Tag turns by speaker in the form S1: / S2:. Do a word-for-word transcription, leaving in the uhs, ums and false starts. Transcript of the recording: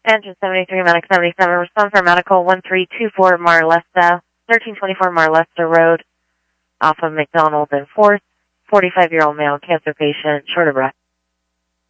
S1: Engine seventy-three, Medic seventy-seven, respond for medical one three two four Marlesta, thirteen twenty-four Marlesta Road, off of McDonald and fourth, forty-five-year-old male, cancer patient, short of breath.